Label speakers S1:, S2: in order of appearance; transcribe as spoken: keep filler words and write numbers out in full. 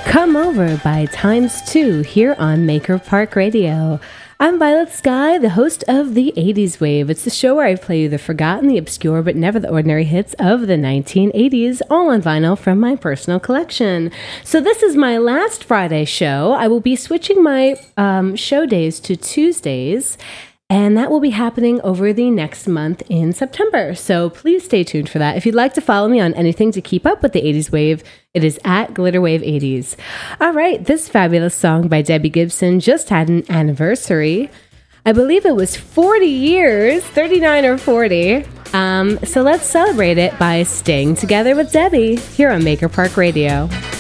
S1: Come Over by Times Two here on Maker Park Radio. I'm Violet Sky, the host of the eighties Wave. It's the show where I play you the forgotten, the obscure, but never the ordinary hits of the nineteen eighties, all on vinyl from my personal collection. So this is my last Friday show. I will be switching my um, show days to Tuesdays, and that will be happening over the next month in September. So please stay tuned for that. If you'd like to follow me on anything to keep up with the eighties Wave, it is at Glitterwave eighties. All right, this fabulous song by Debbie Gibson just had an anniversary. I believe it was forty years, thirty-nine or forty. Um, so let's celebrate it by staying together with Debbie here on Maker Park Radio.